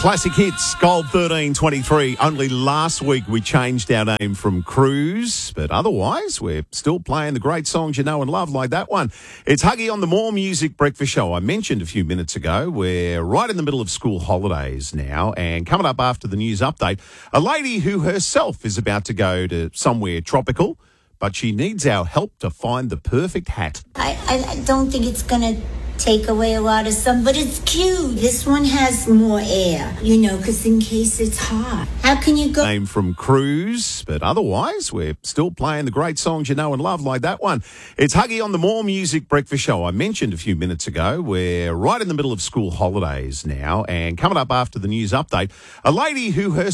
Classic hits, Gold 1323. Only last week we changed our name from Cruise, but otherwise we're still playing the great songs you know and love like that one. It's Huggy on the More Music Breakfast Show. I mentioned a few minutes ago we're right in the middle of school holidays now, and coming up after the news update, a lady who herself is about to go to somewhere tropical, but she needs our help to find the perfect hat. I don't think it's going to take away a lot of sun, but it's cute. This one has more air, because in case it's hot. How can you go? Name from Cruise, but otherwise we're still playing the great songs you know and love like that one. It's Huggy on the More Music Breakfast Show. I mentioned a few minutes ago we're right in the middle of school holidays now, and coming up after the news update, a lady who herself